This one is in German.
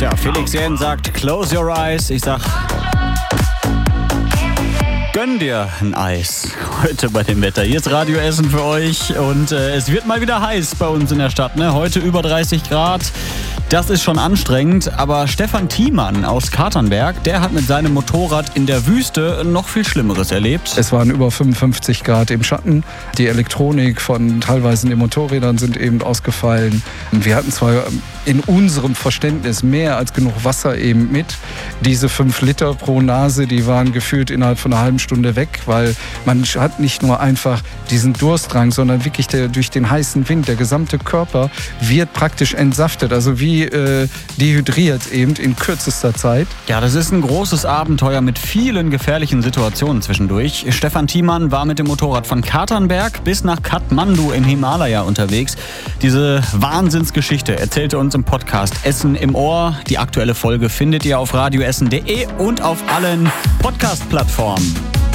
Ja, Felix Jähn sagt Close Your Eyes. Ich sag, gönn dir ein Eis heute bei dem Wetter. Hier ist Radio Essen für euch und es wird mal wieder heiß bei uns in der Stadt. Ne? Heute über 30 Grad. Das ist schon anstrengend, aber Stefan Thiemann aus Katernberg, der hat mit seinem Motorrad in der Wüste noch viel Schlimmeres erlebt. Es waren über 55 Grad im Schatten. Die Elektronik von teilweise den Motorrädern sind eben ausgefallen. Wir hatten zwar in unserem Verständnis mehr als genug Wasser eben mit. Diese 5 Liter pro Nase, die waren gefühlt innerhalb von einer halben Stunde weg, weil man hat nicht nur einfach diesen Durstdrang, sondern wirklich durch den heißen Wind, der gesamte Körper wird praktisch entsaftet, also wie dehydriert eben in kürzester Zeit. Ja, das ist ein großes Abenteuer mit vielen gefährlichen Situationen zwischendurch. Stefan Thiemann war mit dem Motorrad von Katernberg bis nach Kathmandu im Himalaya unterwegs. Diese Wahnsinnsgeschichte erzählte uns im Podcast Essen im Ohr. Die aktuelle Folge findet ihr auf radioessen.de und auf allen Podcast-Plattformen.